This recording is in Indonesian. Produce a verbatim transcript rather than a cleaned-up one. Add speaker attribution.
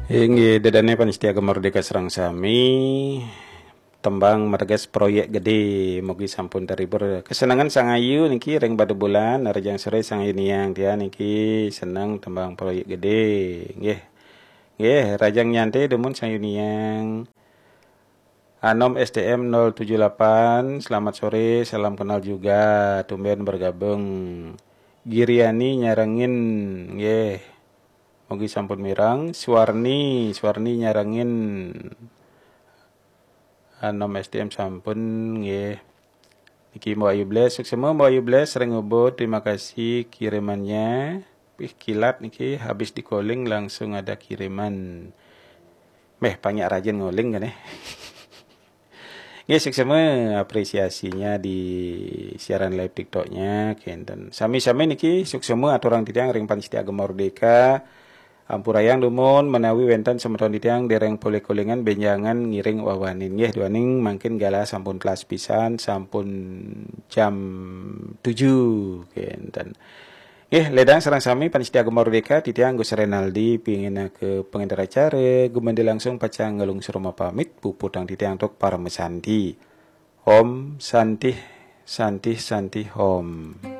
Speaker 1: Inggih dadane panitia Merdeka Serang Sami tembang margas proyek gede mugi sampun terhibur kesenangan sang ayu niki ring badu bulan narjang sore sang ayu niang dia niki senang tembang proyek gede nggih nggih rajang nyantai demun sang ayu niang Anom S D M nol tujuh delapan selamat sore salam kenal juga tumben bergabung Giriani nyarengin nggih mugi sampun mirang Suwarni Suwarni nyarengin Anom S D M sampun nggih niki Mbak Ayu Bles semua Mbak Ayu Bles sering ngubut terima kasih kirimannya Ih, kilat niki habis di calling langsung ada kiriman meh banyak rajin ngoling kan eh nggih semua apresiasinya di siaran live TikToknya kenten sami-sami niki semua aturan titiang ring panitia Merdeka Ampurayang dumun menawi wenten semeton ditiang dereng pole kolingan benjangan ngiring wawanin nggih duaning mangkin gala sampun kelas pisan sampun jam tujuh kenten nggih ledang serang sami panitia Merdeka titiang Gus Renaldi pingin ke pengendara acara gumandi langsung pacang ngelung surma pamit puputang titiang tok para mesanti Om Santih Santih Santih Om